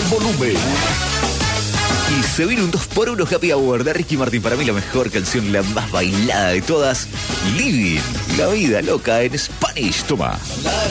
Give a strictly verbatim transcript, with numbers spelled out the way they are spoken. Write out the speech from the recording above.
el volumen. Y se viene un dos por uno Happy Hour de Ricky Martin. Para mí la mejor canción, la más bailada de todas. Living, la vida loca en Spanish. Toma. La